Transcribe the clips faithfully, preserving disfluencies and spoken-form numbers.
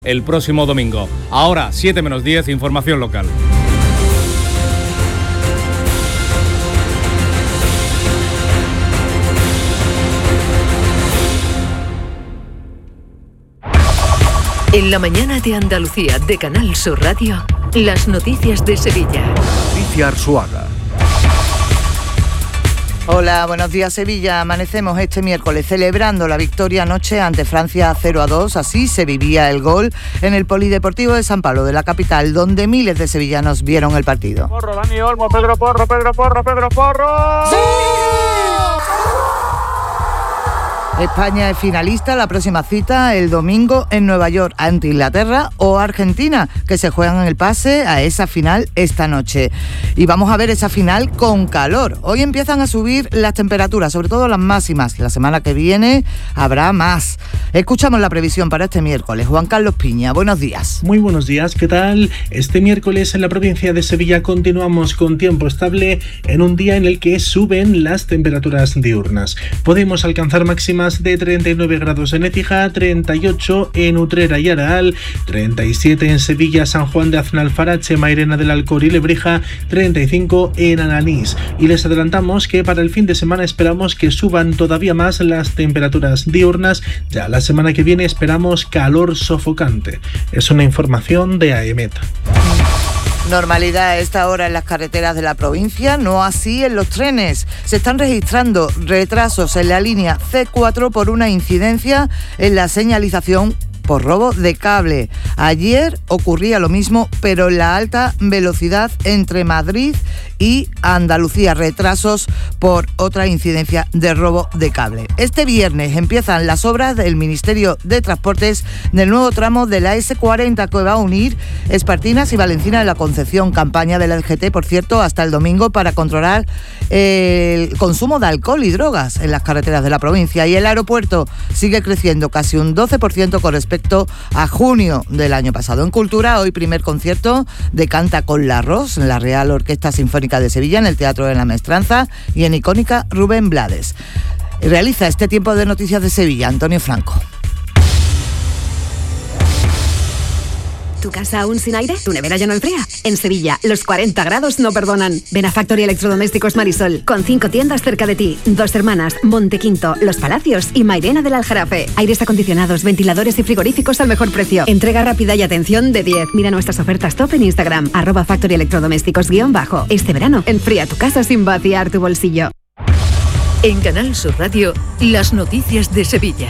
el próximo domingo. Ahora, siete menos diez, información local. En la mañana de Andalucía de Canal Sur Radio, las noticias de Sevilla. Patricia Arzuaga. Hola, buenos días Sevilla. Amanecemos este miércoles celebrando la victoria anoche ante Francia cero a dos. Así se vivía el gol en el Polideportivo de San Pablo de la capital, donde miles de sevillanos vieron el partido. Porro, Dani Olmo, Pedro Porro, Pedro Porro, Pedro Porro. ¡Sí! España es finalista. La próxima cita el domingo en Nueva York ante Inglaterra o Argentina, que se juegan el pase a esa final esta noche. Y vamos a ver esa final con calor. Hoy empiezan a subir las temperaturas, sobre todo las máximas. La semana que viene habrá más. Escuchamos la previsión para este miércoles. Juan Carlos Piña, buenos días. Muy buenos días, ¿qué tal? Este miércoles en la provincia de Sevilla continuamos con tiempo estable en un día en el que suben las temperaturas diurnas. Podemos alcanzar máximas de treinta y nueve grados en Écija, treinta y ocho en Utrera y Araal, treinta y siete en Sevilla, San Juan de Aznalfarache, Mairena del Alcor y Lebrija, treinta y cinco en Alanís. Y les adelantamos que para el fin de semana esperamos que suban todavía más las temperaturas diurnas. Ya la semana que viene esperamos calor sofocante. Es una información de AEMET. Normalidad a esta hora en las carreteras de la provincia, no así en los trenes. Se están registrando retrasos en la línea ce cuatro por una incidencia en la señalización por robo de cable. Ayer ocurría lo mismo, pero en la alta velocidad entre Madrid y Andalucía, retrasos por otra incidencia de robo de cable. Este viernes empiezan las obras del Ministerio de Transportes del nuevo tramo de la ese cuarenta que va a unir Espartinas y Valencina de la Concepción. Campaña de la D G T, por cierto, hasta el domingo para controlar el consumo de alcohol y drogas en las carreteras de la provincia. Y el aeropuerto sigue creciendo casi un doce por ciento con respecto a junio del año pasado. En Cultura, hoy primer concierto de Canta con la Ros, en la Real Orquesta Sinfónica de Sevilla, en el Teatro de la Maestranza, y en Icónica Rubén Blades. Realiza este tiempo de noticias de Sevilla Antonio Franco. ¿Tu casa aún sin aire? ¿Tu nevera ya no enfría? En Sevilla, los cuarenta grados no perdonan. Ven a Factory Electrodomésticos Marisol, con cinco tiendas cerca de ti. Dos Hermanas, Montequinto, Los Palacios y Mairena del Aljarafe. Aires acondicionados, ventiladores y frigoríficos al mejor precio. Entrega rápida y atención de diez. Mira nuestras ofertas top en Instagram, arroba Factory Electrodomésticos guión bajo. Este verano, enfría tu casa sin vaciar tu bolsillo. En Canal Sur Radio, las noticias de Sevilla.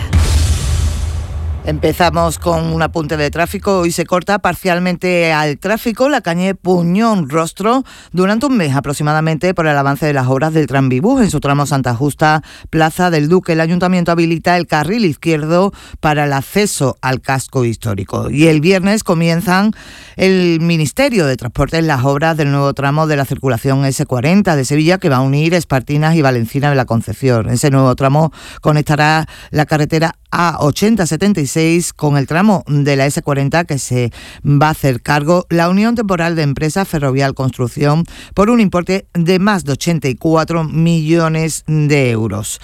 Empezamos con un apunte de tráfico. Hoy se corta parcialmente al tráfico la calle Puñón Rostro durante un mes aproximadamente por el avance de las obras del Tranvibús en su tramo Santa Justa, Plaza del Duque. El Ayuntamiento habilita el carril izquierdo para el acceso al casco histórico. Y el viernes comienzan el Ministerio de Transportes las obras del nuevo tramo de la circulación ese cuarenta de Sevilla, que va a unir Espartinas y Valencina de la Concepción. Ese nuevo tramo conectará la carretera A ochenta setenta y seis con el tramo de la ese cuarenta, que se va a hacer cargo la Unión Temporal de Empresas Ferrovial Construcción por un importe de más de ochenta y cuatro millones de euros.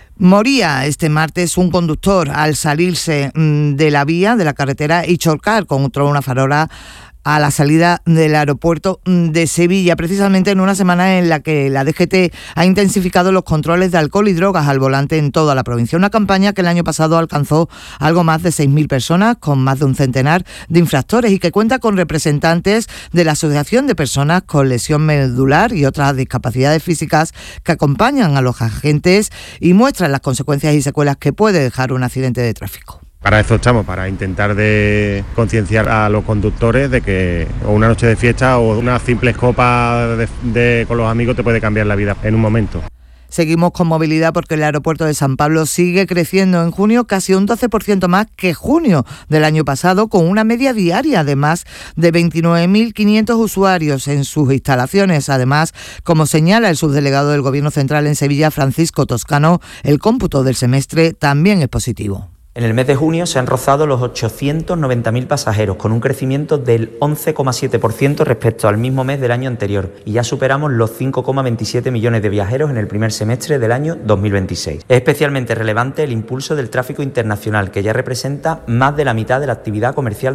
Moría este martes un conductor al salirse de la vía de la carretera y chocar contra una farola a la salida del aeropuerto de Sevilla, precisamente en una semana en la que la D G T ha intensificado los controles de alcohol y drogas al volante en toda la provincia. Una campaña que el año pasado alcanzó algo más de seis mil personas, con más de un centenar de infractores, y que cuenta con representantes de la Asociación de Personas con Lesión Medular y otras discapacidades físicas que acompañan a los agentes y muestran las consecuencias y secuelas que puede dejar un accidente de tráfico. Para eso estamos, para intentar de concienciar a los conductores de que una noche de fiesta o una simple copa de, de, con los amigos te puede cambiar la vida en un momento. Seguimos con movilidad porque el aeropuerto de San Pablo sigue creciendo en junio casi un doce por ciento más que junio del año pasado, con una media diaria de más de veintinueve mil quinientos usuarios en sus instalaciones. Además, como señala el subdelegado del Gobierno Central en Sevilla, Francisco Toscano, el cómputo del semestre también es positivo. En el mes de junio se han rozado los ochocientos noventa mil pasajeros, con un crecimiento del once coma siete por ciento respecto al mismo mes del año anterior, y ya superamos los cinco coma veintisiete millones de viajeros en el primer semestre del año dos mil veintiséis. Es especialmente relevante el impulso del tráfico internacional, que ya representa más de la mitad de la actividad comercial